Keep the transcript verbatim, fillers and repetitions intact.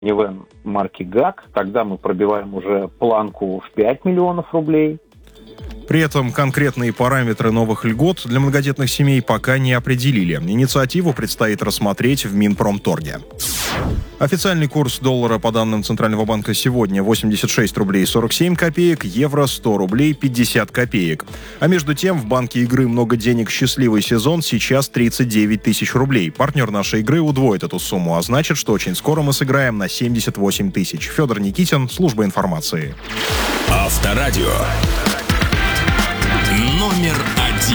минивэн марки ГАК. Тогда мы пробиваем уже планку в пять миллионов рублей. При этом конкретные параметры новых льгот для многодетных семей пока не определили. Инициативу предстоит рассмотреть в Минпромторге. Официальный курс доллара по данным Центрального банка сегодня восемьдесят шесть рублей сорок семь копеек, евро сто рублей пятьдесят копеек. А между тем в банке игры «Много денег. Счастливый сезон» сейчас тридцать девять тысяч рублей. Партнер нашей игры удвоит эту сумму, а значит, что очень скоро мы сыграем на семьдесят восемь тысяч. Федор Никитин, служба информации. Авторадио. Номер один.